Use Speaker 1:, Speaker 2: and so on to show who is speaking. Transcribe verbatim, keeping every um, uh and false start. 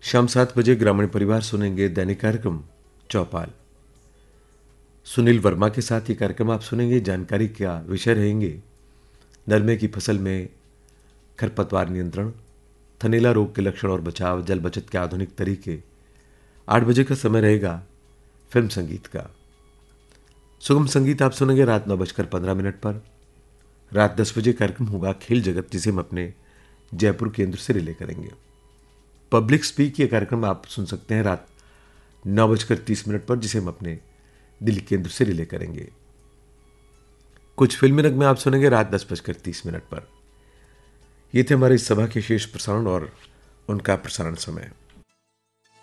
Speaker 1: शाम सात बजे ग्रामीण परिवार सुनेंगे दैनिक कार्यक्रम चौपाल। सुनील वर्मा के साथ ये कार्यक्रम आप सुनेंगे। जानकारी का विषय रहेंगे नरमे की फसल में खरपतवार नियंत्रण, थनेला रोग के लक्षण और बचाव, जल बचत के आधुनिक तरीके। आठ बजे का समय रहेगा फिल्म संगीत का। सुगम संगीत आप सुनेंगे रात नौ बजकर पंद्रह मिनट पर। रात दस बजे कार्यक्रम होगा खेल जगत, जिसे हम अपने जयपुर केंद्र से रिले करेंगे। पब्लिक स्पीक ये कार्यक्रम आप सुन सकते हैं रात नौ बजकर तीस मिनट पर, जिसे हम अपने दिल्ली केंद्र से रिले करेंगे। कुछ फिल्मी नगमे आप सुनेंगे रात दस बजकर तीस मिनट पर। ये थे हमारे इस सभा के शेष प्रसारण और उनका प्रसारण समय।